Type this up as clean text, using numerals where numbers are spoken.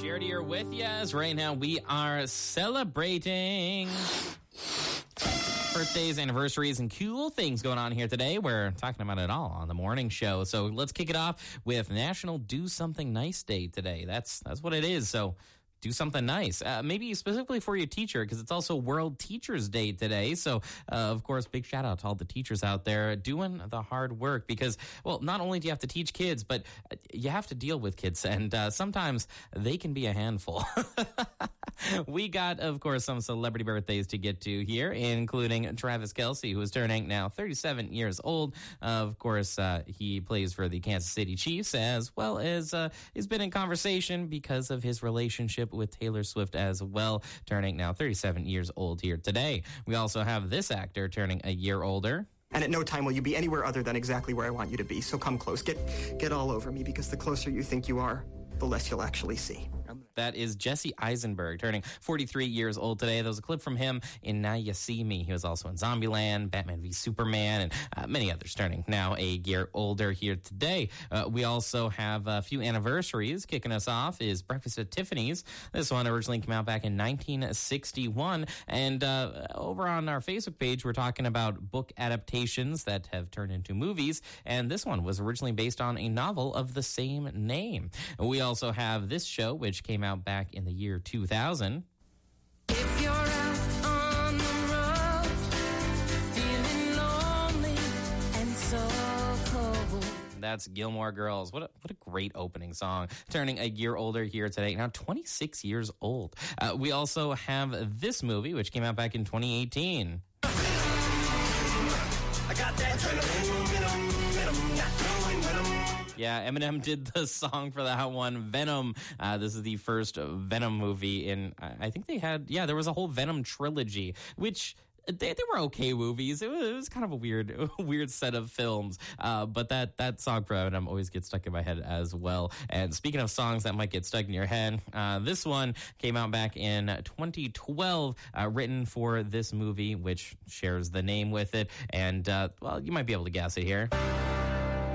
Jared here with you as right now we are celebrating birthdays, anniversaries, and cool things going on here today. We're talking about it all on the morning show. So let's kick it off with National Do Something Nice Day today. That's what it is. So do something nice, maybe specifically for your teacher, because it's also World Teachers Day today. So, of course, big shout out to all the teachers out there doing the hard work because, well, not only do you have to teach kids, but you have to deal with kids, and sometimes they can be a handful. We got, of course, some celebrity birthdays to get to here, including Travis Kelce, who is turning now 37 years old. Of course, he plays for the Kansas City Chiefs, as well as he's been in conversation because of his relationship with Taylor Swift as well, turning now 37 years old here today. We also have this actor turning a year older. And at no time will you be anywhere other than exactly where I want you to be. So come close. Get all over me, because the closer you think you are, the less you'll actually see. That is Jesse Eisenberg, turning 43 years old today. There was a clip from him in Now You See Me. He was also in Zombieland, Batman v Superman, and many others, turning now a year older here today. We also have a few anniversaries. Kicking us off is Breakfast at Tiffany's. This one originally came out back in 1961. And over on our Facebook page, we're talking about book adaptations that have turned into movies. And this one was originally based on a novel of the same name. We also have this show, which came out back in the year 2000. If you're out on the road, feeling lonely and so cold. That's Gilmore Girls. What a great opening song. Turning a year older here today, now 26 years old. We also have this movie, which came out back in 2018. I got that venom, not knowing venom. Yeah, Eminem did the song for that one, Venom. This is the first Venom movie in, I think they had, there was a whole Venom trilogy, which they were okay movies. It was kind of a weird set of films. But that song for Eminem always gets stuck in my head as well. And speaking of songs that might get stuck in your head, this one came out back in 2012, written for this movie, which shares the name with it. And, well, you might be able to guess it here.